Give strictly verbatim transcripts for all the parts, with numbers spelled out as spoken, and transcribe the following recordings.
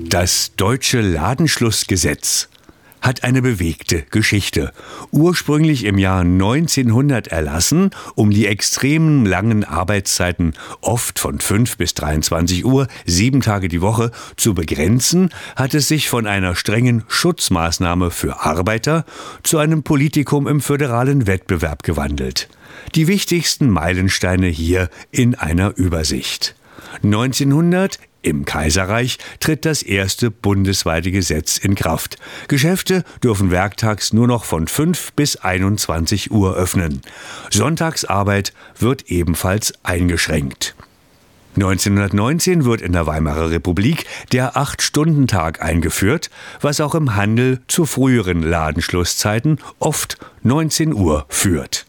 Das deutsche Ladenschlussgesetz hat eine bewegte Geschichte. Ursprünglich im Jahr neunzehnhundert erlassen, um die extremen langen Arbeitszeiten, oft von fünf bis dreiundzwanzig Uhr, sieben Tage die Woche, zu begrenzen, hat es sich von einer strengen Schutzmaßnahme für Arbeiter zu einem Politikum im föderalen Wettbewerb gewandelt. Die wichtigsten Meilensteine hier in einer Übersicht. neunzehnhundert im Kaiserreich tritt das erste bundesweite Gesetz in Kraft. Geschäfte dürfen werktags nur noch von fünf bis einundzwanzig Uhr öffnen. Sonntagsarbeit wird ebenfalls eingeschränkt. neunzehnhundertneunzehn wird in der Weimarer Republik der Acht-Stunden-Tag eingeführt, was auch im Handel zu früheren Ladenschlusszeiten, oft neunzehn Uhr, führt.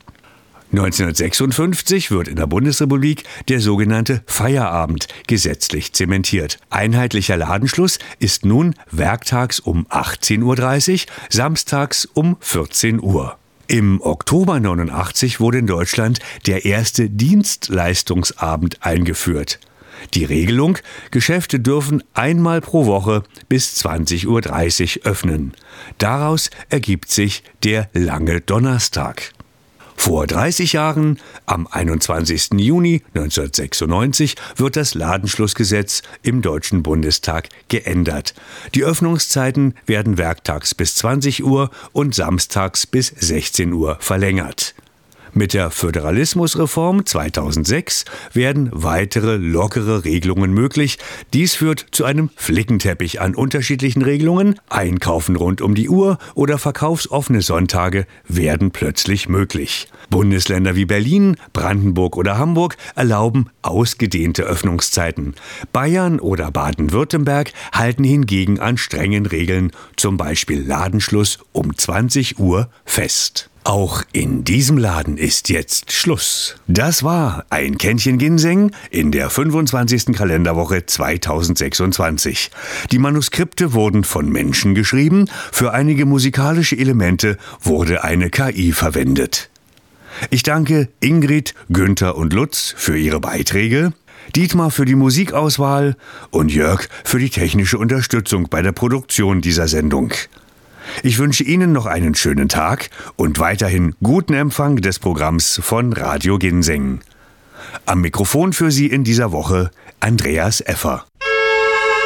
neunzehnhundertsechsundfünfzig wird in der Bundesrepublik der sogenannte Feierabend gesetzlich zementiert. Einheitlicher Ladenschluss ist nun werktags um achtzehn Uhr dreißig, samstags um vierzehn Uhr. Im Oktober neunundachtzig wurde in Deutschland der erste Dienstleistungsabend eingeführt. Die Regelung: Geschäfte dürfen einmal pro Woche bis zwanzig Uhr dreißig öffnen. Daraus ergibt sich der lange Donnerstag. Vor dreißig Jahren, am einundzwanzigsten Juni neunzehnhundertsechsundneunzig, wird das Ladenschlussgesetz im Deutschen Bundestag geändert. Die Öffnungszeiten werden werktags bis zwanzig Uhr und samstags bis sechzehn Uhr verlängert. Mit der Föderalismusreform zweitausendsechs werden weitere lockere Regelungen möglich. Dies führt zu einem Flickenteppich an unterschiedlichen Regelungen. Einkaufen rund um die Uhr oder verkaufsoffene Sonntage werden plötzlich möglich. Bundesländer wie Berlin, Brandenburg oder Hamburg erlauben ausgedehnte Öffnungszeiten. Bayern oder Baden-Württemberg halten hingegen an strengen Regeln, zum Beispiel Ladenschluss um zwanzig Uhr, fest. Auch in diesem Laden ist jetzt Schluss. Das war ein Kännchen Ginseng in der fünfundzwanzigsten Kalenderwoche zweitausendsechsundzwanzig. Die Manuskripte wurden von Menschen geschrieben, für einige musikalische Elemente wurde eine K I verwendet. Ich danke Ingrid, Günther und Lutz für ihre Beiträge, Dietmar für die Musikauswahl und Jörg für die technische Unterstützung bei der Produktion dieser Sendung. Ich wünsche Ihnen noch einen schönen Tag und weiterhin guten Empfang des Programms von Radio Ginseng. Am Mikrofon für Sie in dieser Woche Andreas Effer.